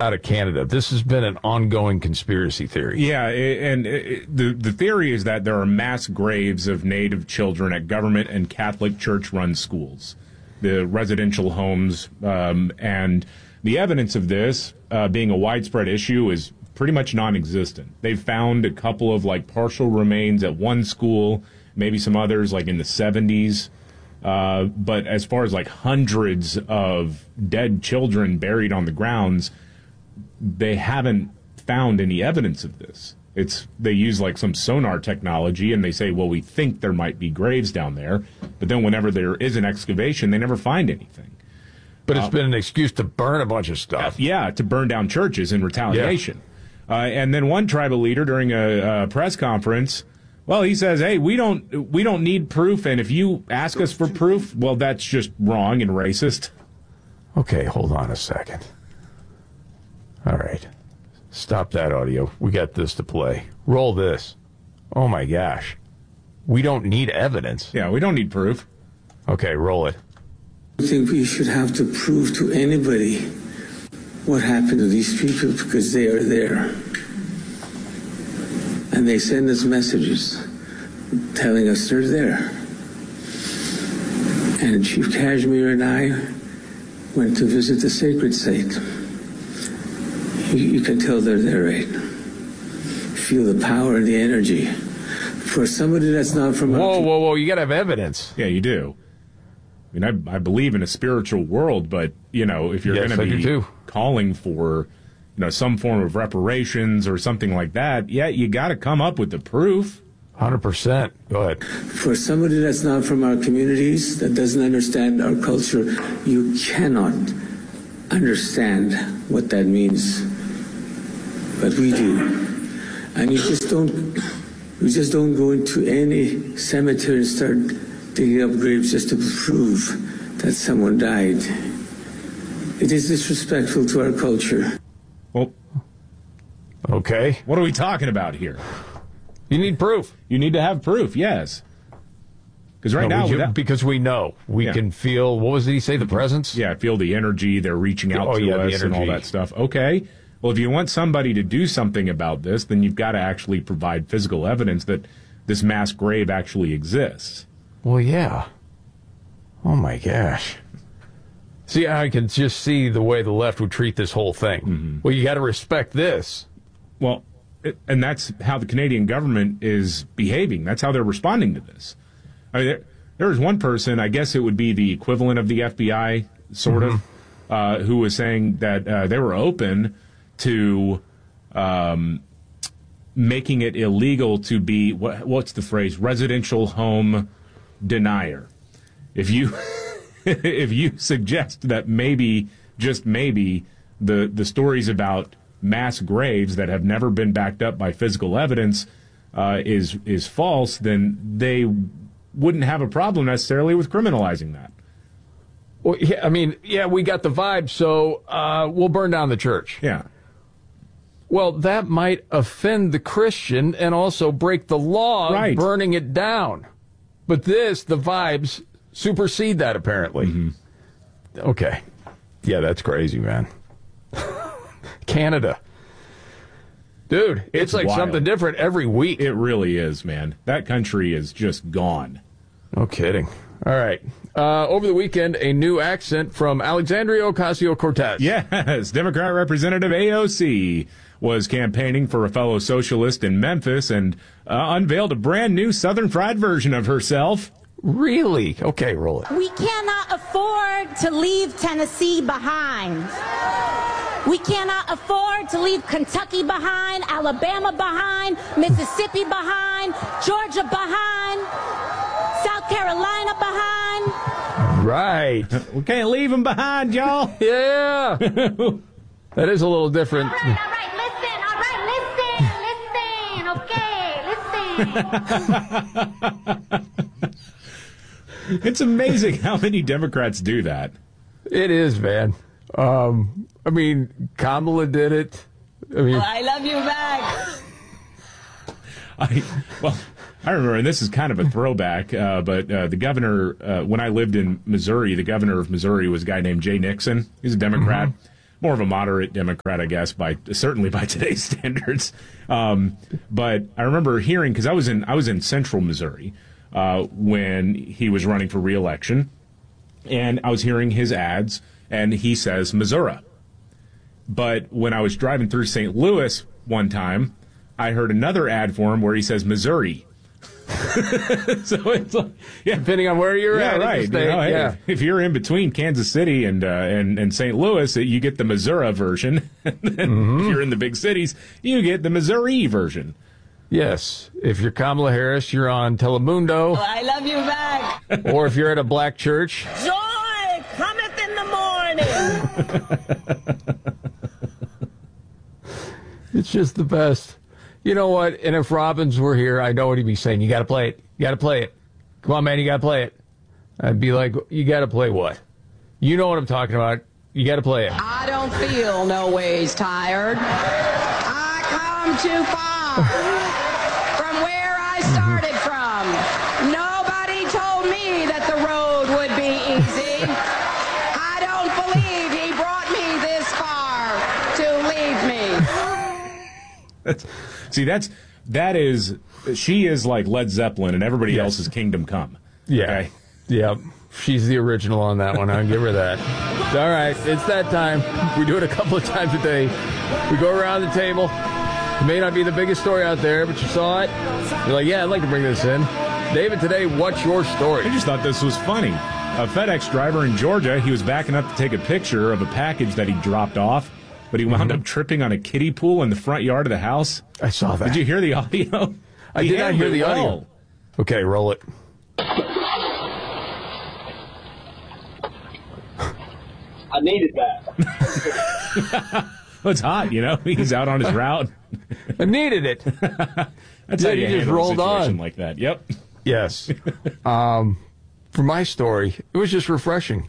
out of Canada. This has been an ongoing conspiracy theory. Yeah, and the theory is that there are mass graves of Native children at government and Catholic church-run schools, the residential homes, and the evidence of this being a widespread issue is pretty much non-existent. They've found a couple of partial remains at one school, maybe some others in the 70s. But as far as hundreds of dead children buried on the grounds, they haven't found any evidence of this. They use some sonar technology and they say, well, we think there might be graves down there. But then whenever there is an excavation, they never find anything. But it's been an excuse to burn a bunch of stuff. Yeah, to burn down churches in retaliation. Yeah. And then one tribal leader during a press conference, well, he says, hey, we don't need proof, and if you ask us for proof, well, that's just wrong and racist. Okay, hold on a second. All right. Stop that audio. We got this to play. Roll this. Oh, my gosh. We don't need evidence. Yeah, we don't need proof. Okay, roll it. I think we should have to prove to anybody what happened to these people because they are there. And they send us messages telling us they're there. And Chief Kashmir and I went to visit the sacred site. You can tell they're there, right? Feel the power and the energy. For somebody that's not from... Whoa. You got to have evidence. Yeah, you do. I mean, I believe in a spiritual world, but, if you're going to be calling for, some form of reparations or something like that, yeah, you got to come up with the proof. 100%. Go ahead. For somebody that's not from our communities, that doesn't understand our culture, you cannot understand what that means. But we do. And we just don't go into any cemetery and start digging up graves just to prove that someone died. It is disrespectful to our culture. Well, okay. What are we talking about here? You need proof. You need to have proof, yes. Because because we know. We can feel, what was it he say, the presence? Yeah, feel the energy. They're reaching out to us and all that stuff. Okay. Well, if you want somebody to do something about this, then you've got to actually provide physical evidence that this mass grave actually exists. Well, yeah. Oh, my gosh. See, I can just see the way the left would treat this whole thing. Mm-hmm. Well, you got to respect this. Well, and that's how the Canadian government is behaving. That's how they're responding to this. I mean, there was one person, I guess it would be the equivalent of the FBI, sort of, who was saying that they were open to making it illegal to be, what's the phrase, residential home denier. If you if you suggest that maybe, just maybe, the stories about mass graves that have never been backed up by physical evidence is false, then they wouldn't have a problem necessarily with criminalizing that. Well, yeah, I mean, yeah, we got the vibe, so we'll burn down the church. Yeah. Well, that might offend the Christian and also break the law of burning it down. But the vibes supersede that, apparently. Mm-hmm. Okay. Yeah, that's crazy, man. Canada. Dude, it's like wild. Something different every week. It really is, man. That country is just gone. No kidding. All right. Over the weekend, a new accent from Alexandria Ocasio-Cortez. Yes, Democrat Representative AOC was campaigning for a fellow socialist in Memphis and unveiled a brand new Southern fried version of herself. Really? Okay, roll it. We cannot afford to leave Tennessee behind. We cannot afford to leave Kentucky behind, Alabama behind, Mississippi behind, Georgia behind, South Carolina behind. Right. We can't leave them behind, y'all. Yeah. That is a little different. All right, listen. It's amazing how many Democrats do that. It is, man. I mean, Kamala did it. I mean, I love you back. I remember, and this is kind of a throwback, but the governor, when I lived in Missouri, the governor of Missouri was a guy named Jay Nixon. He's a Democrat. Mm-hmm. more of a moderate Democrat, I guess, certainly by today's standards. But I remember hearing, because I was in Central Missouri when he was running for re-election, and I was hearing his ads, and he says Missouri. But when I was driving through St. Louis one time, I heard another ad for him where he says Missouri. So it's like, yeah, depending on where you're at. Right. Hey, if you're in between Kansas City and St. Louis, you get the Missouri version. And then if you're in the big cities, you get the Missouri version. Yes. If you're Kamala Harris, you're on Telemundo. I love you back. Or if you're at a black church. Joy cometh in the morning. It's just the best. You know what? And if Robbins were here, I know what he'd be saying. You got to play it. You got to play it. Come on, man. You got to play it. I'd be like, you got to play what? You know what I'm talking about. You got to play it. I don't feel no ways tired. I come too far from where I started from. Nobody told me that the road would be easy. I don't believe he brought me this far to leave me. She is like Led Zeppelin, and everybody else is Kingdom Come. Yeah. Okay? Yep. She's the original on that one. I'll give her that. All right. It's that time. We do it a couple of times a day. We go around the table. It may not be the biggest story out there, but you saw it. You're like, yeah, I'd like to bring this in. David, today, what's your story? I just thought this was funny. A FedEx driver in Georgia, he was backing up to take a picture of a package that he dropped off, but he wound up tripping on a kiddie pool in the front yard of the house. I saw that. Did you hear the audio? I did not hear the audio. Okay, roll it. I needed that. Well, it's hot, you know. He's out on his route. I needed it. That's how you just handle rolled a situation on like that. Yep. Yes. For my story, it was just refreshing.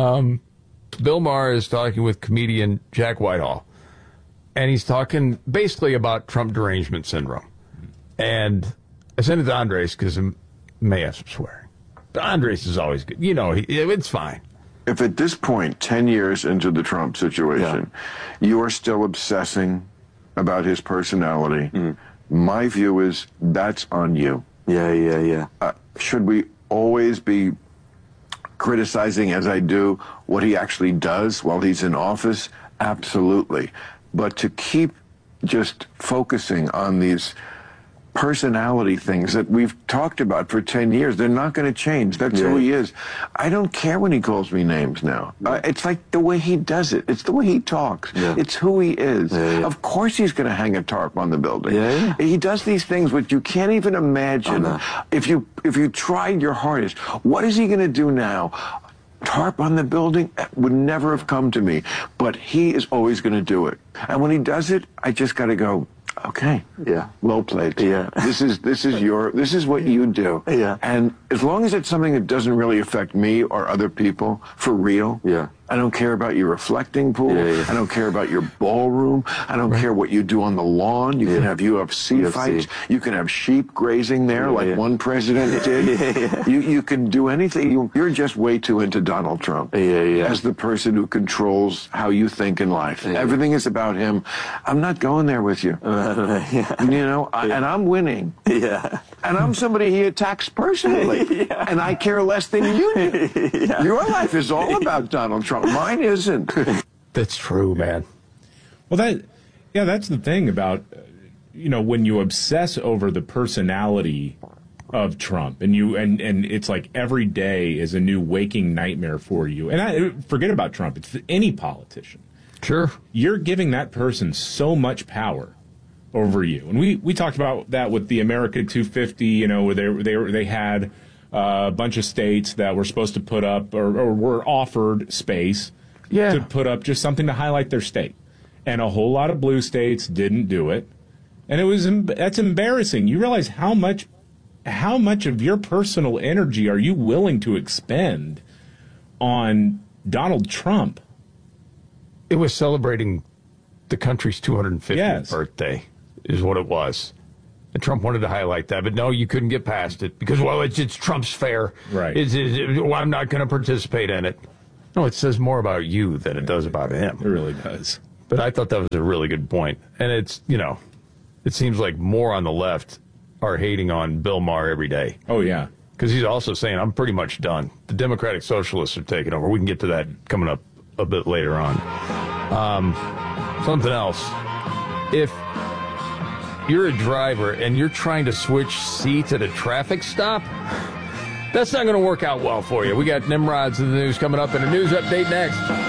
Bill Maher is talking with comedian Jack Whitehall, and he's talking basically about Trump derangement syndrome. And I sent it to Andres because I may have some swearing. But Andres is always good. You know, it's fine. If at this point, 10 years into the Trump situation, you are still obsessing about his personality, my view is that's on you. Should we always be criticizing, as I do, what he actually does while he's in office? Absolutely. But to keep just focusing on these personality things that we've talked about for 10 years, they're not going to change. That's who he is. I don't care when he calls me names now. It's like the way he does it. It's the way he talks. It's who he is. Of course he's going to hang a tarp on the building. He does these things which you can't even imagine. If you tried your hardest, what is he going to do now? Tarp on the building would never have come to me, but he is always going to do it. And when he does it, I just got to go, okay. Well played. This is what you do. And as long as it's something that doesn't really affect me or other people, for real. I don't care about your reflecting pool. I don't care about your ballroom. I don't care what you do on the lawn. You can have UFC fights. You can have sheep grazing there like one president did. You can do anything. You're just way too into Donald Trump as the person who controls how you think in life. Everything is about him. I'm not going there with you. You know, and I'm winning. And I'm somebody he attacks personally. And I care less than you do. Your life is all about Donald Trump. Mine isn't. That's true, man. Well, that's the thing about, when you obsess over the personality of Trump, and it's like every day is a new waking nightmare for you. And forget about Trump; it's any politician. Sure, you're giving that person so much power over you, and we talked about that with the America 250. Where they had a bunch of states that were supposed to put up or were offered space to put up just something to highlight their state. And a whole lot of blue states didn't do it. And that's embarrassing. You realize how much of your personal energy are you willing to expend on Donald Trump? It was celebrating the country's 250th birthday is what it was. And Trump wanted to highlight that, but no, you couldn't get past it because, it's Trump's fair. Right. I'm not going to participate in it. No, it says more about you than it does about him. It really does. But I thought that was a really good point. And it's, it seems like more on the left are hating on Bill Maher every day. Oh, yeah. Because he's also saying, I'm pretty much done. The Democratic Socialists are taking over. We can get to that coming up a bit later on. Something else. If you're a driver and you're trying to switch seats at a traffic stop, that's not going to work out well for you. We got Nimrod's in the news coming up and a news update next.